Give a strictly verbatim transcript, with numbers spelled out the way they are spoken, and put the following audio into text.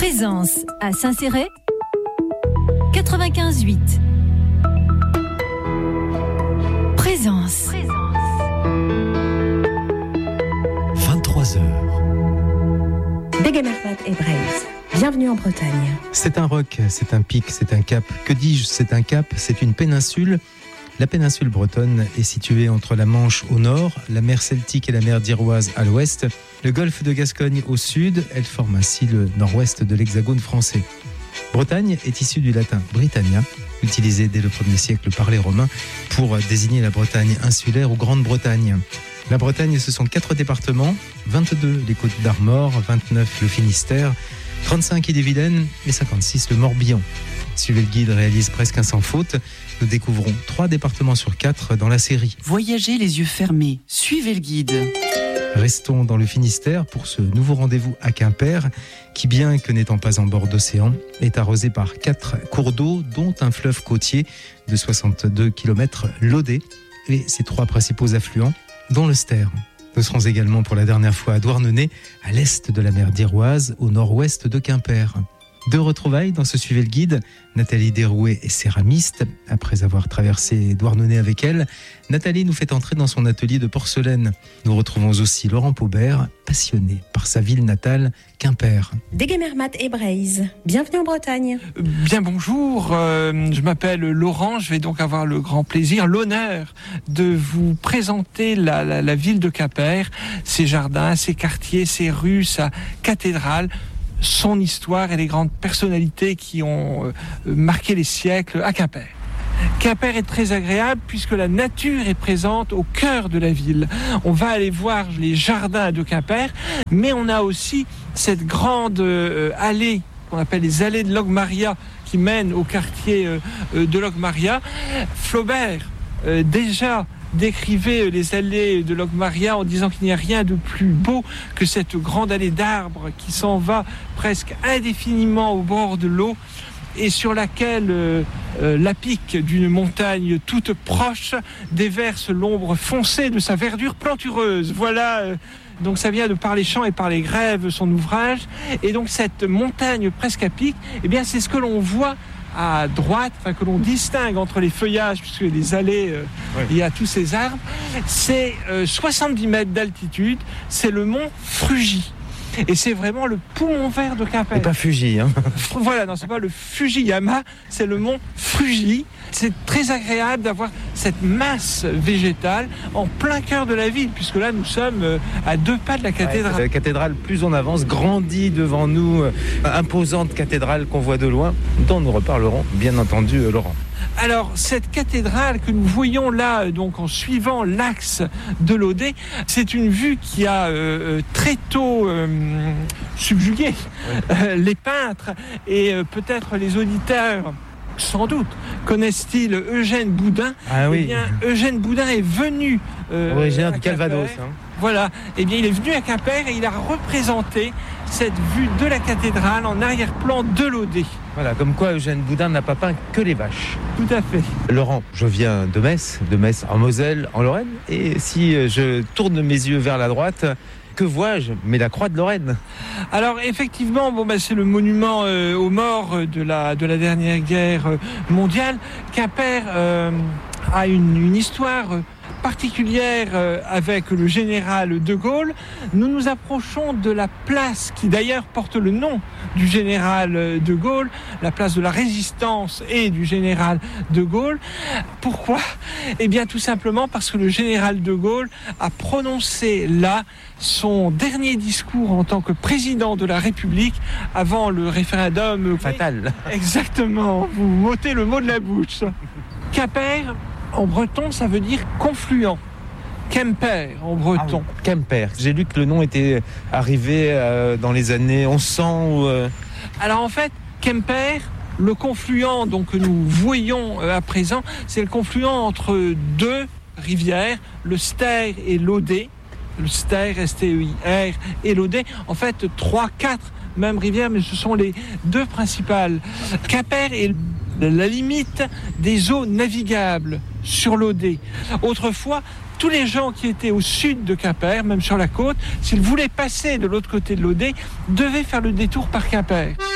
Présence à Saint-Céré, quatre-vingt-quinze huit. Présence. vingt-trois heures. Degemermat et Braise. Bienvenue en Bretagne. C'est un roc, c'est un pic, c'est un cap. Que dis-je, c'est un cap, c'est une péninsule. La péninsule bretonne est située entre la Manche au nord, la mer Celtique et la mer d'Iroise à l'ouest, le golfe de Gascogne au sud. Elle forme ainsi le nord-ouest de l'hexagone français. Bretagne est issue du latin Britannia, utilisé dès le premier siècle par les Romains pour désigner la Bretagne insulaire ou Grande-Bretagne. La Bretagne, ce sont quatre départements, vingt-deux les Côtes d'Armor, vingt-neuf le Finistère, trente-cinq Ille-et-Vilaine et cinquante-six le Morbihan. Suivez le guide réalise presque un sans faute. Nous découvrons trois départements sur quatre dans la série. Voyagez les yeux fermés, suivez le guide. Restons dans le Finistère pour ce nouveau rendez-vous à Quimper, qui, bien que n'étant pas en bord d'océan, est arrosé par quatre cours d'eau, dont un fleuve côtier de soixante-deux kilomètres, l'Audet, et ses trois principaux affluents, dont le Ster. Nous serons également pour la dernière fois à Douarnenez, à l'est de la mer d'Iroise, au nord-ouest de Quimper. Deux retrouvailles dans ce Suivez le guide. Nathalie Derouet est céramiste. Après avoir traversé Douarnenez avec elle, Nathalie nous fait entrer dans son atelier de porcelaine. Nous retrouvons aussi Laurent Paubert, passionné par sa ville natale, Quimper. Degemermat et Braise. Bienvenue en Bretagne. Bien bonjour, euh, je m'appelle Laurent. Je vais donc avoir le grand plaisir, l'honneur de vous présenter la, la, la ville de Quimper, ses jardins, ses quartiers, ses rues, sa cathédrale, son histoire et les grandes personnalités qui ont euh, marqué les siècles à Quimper. Quimper est très agréable puisque la nature est présente au cœur de la ville. On va aller voir les jardins de Quimper, mais on a aussi cette grande euh, allée qu'on appelle les allées de Logmaria qui mènent au quartier euh, de Logmaria. Flaubert, euh, déjà, décrivait les allées de Logmaria en disant qu'il n'y a rien de plus beau que cette grande allée d'arbres qui s'en va presque indéfiniment au bord de l'eau et sur laquelle euh, euh, la pique d'une montagne toute proche déverse l'ombre foncée de sa verdure plantureuse. Voilà, euh, donc ça vient de Par les champs et par les grèves, son ouvrage. Et donc cette montagne presque à pic, eh bien c'est ce que l'on voit à droite, enfin que l'on distingue entre les feuillages, puisque les allées, euh, oui. Il y a tous ces arbres. C'est euh, soixante-dix mètres d'altitude, c'est le mont Frugy. Et c'est vraiment le poumon vert de Quimper. Et pas Fuji, hein. Voilà, non, c'est pas le Fujiyama, c'est le mont Frugy. C'est très agréable d'avoir cette masse végétale en plein cœur de la ville, puisque là, nous sommes à deux pas de la cathédrale. Ouais, la cathédrale, plus on avance, grandit devant nous, euh, imposante cathédrale qu'on voit de loin, dont nous reparlerons, bien entendu, euh, Laurent. Alors, cette cathédrale que nous voyons là, donc en suivant l'axe de l'Audet, c'est une vue qui a euh, très tôt euh, subjugué oui. euh, les peintres et euh, peut-être les auditeurs. Sans doute. Connaissent-ils Eugène Boudin ? Ah oui. Eh bien, Eugène Boudin est venu euh, originaire du Calvados. Hein. Voilà. Eh bien, il est venu à Quimper et il a représenté cette vue de la cathédrale en arrière-plan de l'Audet. Voilà, comme quoi Eugène Boudin n'a pas peint que les vaches. Tout à fait. Laurent, je viens de Metz, de Metz en Moselle, en Lorraine, et si je tourne mes yeux vers la droite, que vois-je ? Mais la croix de Lorraine. Alors effectivement, bon, bah, c'est le monument euh, aux morts de la, de la dernière guerre mondiale. Quimper euh, a une, une histoire particulière euh, avec le général de Gaulle. Nous nous approchons de la place qui d'ailleurs porte le nom du général de Gaulle, la place de la Résistance et du général de Gaulle. Pourquoi ? Eh bien tout simplement parce que le général de Gaulle a prononcé là son dernier discours en tant que président de la République avant le référendum fatal. Exactement, vous m'ôtez le mot de la bouche. Quimper, en breton, ça veut dire confluent. Quimper, en breton. Ah oui, Quimper. J'ai lu que le nom était arrivé euh, dans les années onze cents. Ou, euh... Alors en fait, Quimper, le confluent donc, que nous voyons euh, à présent, c'est le confluent entre deux rivières, le Ster et l'Audet. Le Ster, S T E I R, et l'Audet. En fait, trois, quatre même rivières, mais ce sont les deux principales. Quimper est la limite des eaux navigables sur l'Audet. Autrefois, tous les gens qui étaient au sud de Quimper, même sur la côte, s'ils voulaient passer de l'autre côté de l'Audet, devaient faire le détour par Quimper.